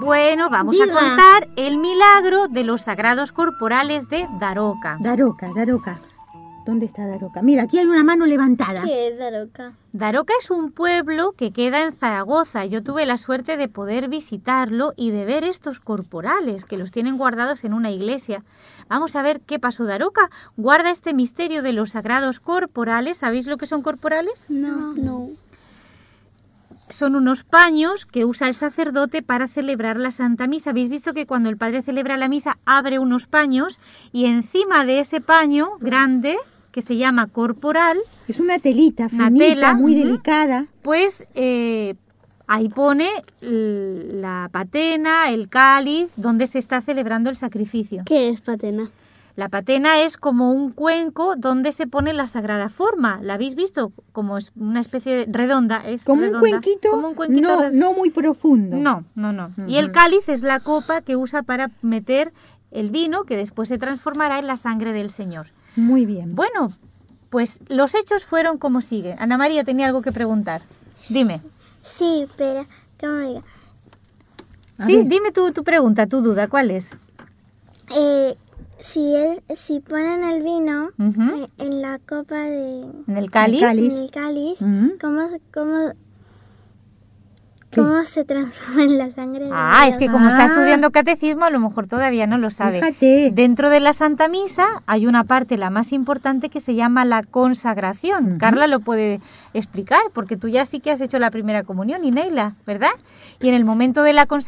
Bueno, vamos a contar el milagro de los sagrados corporales de Daroca. Daroca. ¿Dónde está Daroca? Mira, aquí hay una mano levantada. ¿Qué es Daroca? Daroca es un pueblo que queda en Zaragoza. Yo tuve la suerte de poder visitarlo y de ver estos corporales que los tienen guardados en una iglesia. Vamos a ver qué pasó. Daroca guarda este misterio de los sagrados corporales. ¿Sabéis lo que son corporales? No. Son unos paños que usa el sacerdote para celebrar la Santa Misa. Habéis visto que cuando el padre celebra la misa abre unos paños y encima de ese paño grande, que se llama corporal, es una telita finita, una tela, muy delicada. Pues ahí pone la patena, el cáliz, donde se está celebrando el sacrificio. ¿Qué es patena? La patena es como un cuenco donde se pone la sagrada forma. ¿La habéis visto? Como es una especie de redonda. Como redonda. Un cuenquito no muy profundo. No. Y el cáliz es la copa que usa para meter el vino que después se transformará en la sangre del Señor. Muy bien. Bueno, pues los hechos fueron como sigue. Ana María tenía algo que preguntar. Dime. Sí, pero ¿cómo diga? Sí, dime tu pregunta, tu duda, ¿cuál es? Si ponen el vino en la copa de... ¿En el cáliz? En el cáliz, ¿cómo se transforma en la sangre de Dios? Es que como está estudiando catecismo, a lo mejor todavía no lo sabe. Fíjate. Dentro de la Santa Misa hay una parte, la más importante, que se llama la consagración. Carla lo puede explicar, porque tú ya sí que has hecho la primera comunión, y Neila, ¿verdad? Y en el momento de la consagración